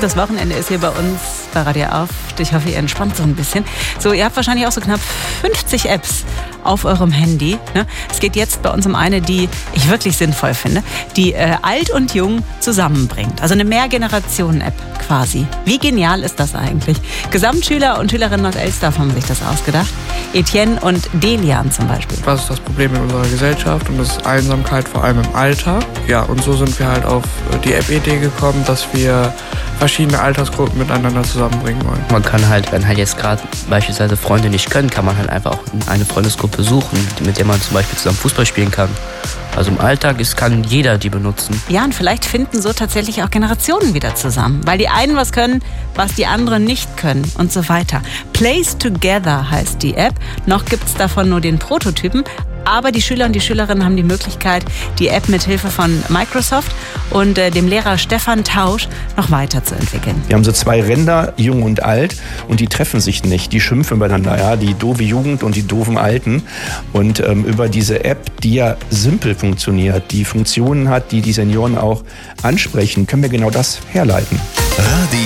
Das Wochenende ist hier bei uns bei Radio Auf. Ich hoffe, ihr entspannt so ein bisschen. So, ihr habt wahrscheinlich auch so knapp 50 Apps auf eurem Handy. Ne? Es geht jetzt bei uns um eine, die ich wirklich sinnvoll finde, die alt und jung zusammenbringt. Also eine Mehrgenerationen-App quasi. Wie genial ist das eigentlich? Gesamtschüler und Schülerinnen aus Elsdorf haben sich das ausgedacht. Etienne und Delian zum Beispiel. Was ist das Problem in unserer Gesellschaft? Und das ist Einsamkeit, vor allem im Alter. Ja, und so sind wir halt auf die App-Idee gekommen, dass wir verschiedene Altersgruppen miteinander zusammenbringen wollen. Man kann halt, wenn halt jetzt gerade beispielsweise Freunde nicht können, kann man halt einfach auch eine Freundesgruppe suchen, mit der man zum Beispiel zusammen Fußball spielen kann. Also im Alltag kann jeder die benutzen. Ja, und vielleicht finden so tatsächlich auch Generationen wieder zusammen, weil die einen was können, was die anderen nicht können und so weiter. Place Together heißt die App. Noch gibt es davon nur den Prototypen. Aber die Schüler und die Schülerinnen haben die Möglichkeit, die App mit Hilfe von Microsoft und dem Lehrer Stefan Tausch noch weiterzuentwickeln. Wir haben so zwei Ränder, jung und alt, und die treffen sich nicht. Die schimpfen übereinander, ja, die doofe Jugend und die doofen Alten. Und über diese App, die ja simpel funktioniert, die Funktionen hat, die die Senioren auch ansprechen, können wir genau das herleiten.